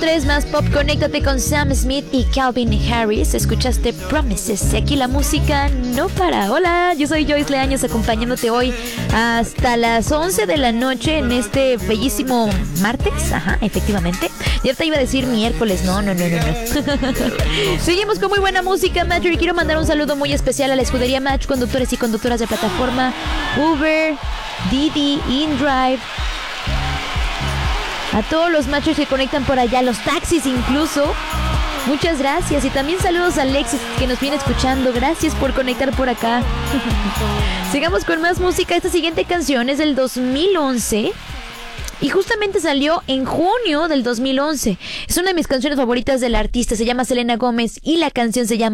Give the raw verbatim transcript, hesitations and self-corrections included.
Tres más pop, conéctate con Sam Smith y Calvin Harris. Escuchaste Promises y aquí la música no para. Hola, yo soy Joyce Leaños acompañándote hoy hasta las once de la noche en este bellísimo martes. Ajá, efectivamente. Ya te iba a decir miércoles, no, no, no, no, no. Seguimos con muy buena música, Match, y quiero mandar un saludo muy especial a la escudería Match, conductores y conductoras de plataforma Uber, Didi, InDrive, a todos los machos que conectan por allá, los taxis incluso. Muchas gracias. Y también saludos a Alexis que nos viene escuchando. Gracias por conectar por acá. Sigamos con más música. Esta siguiente canción es del dos mil once y justamente salió en junio del dos mil once. Es una de mis canciones favoritas del artista. Se llama Selena Gómez y la canción se llama